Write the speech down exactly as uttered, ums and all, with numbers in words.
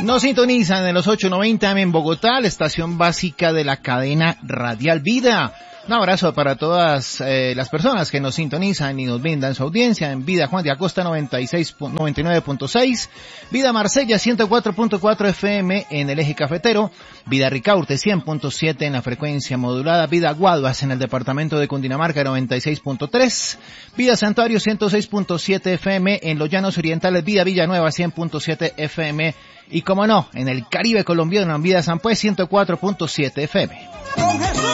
Nos sintonizan en los ochocientos noventa eme en Bogotá, la estación básica de la cadena radial Vida. Un abrazo para todas eh, las personas que nos sintonizan y nos brindan su audiencia en Vida Juan de Acosta noventa y seis, noventa y nueve punto seis, Vida Marsella ciento cuatro punto cuatro efe eme en el eje cafetero, Vida Ricaurte cien punto siete en la frecuencia modulada, Vida Guaduas en el departamento de Cundinamarca noventa y seis punto tres, Vida Santuario ciento seis punto siete efe eme en los Llanos Orientales, Vida Villanueva cien punto siete efe eme y como no, en el Caribe colombiano en Vida San Pues ciento cuatro punto siete efe eme.